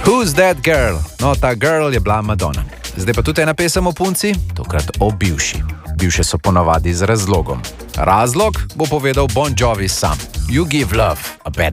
Who's that girl? No, ta girl je bila Madonna. Zdaj pa tudi ena pesem o punci, tokrat o bivši. Bivše so ponavadi z razlogom. Razlog bo povedal Bon Jovi sam. You give love a bad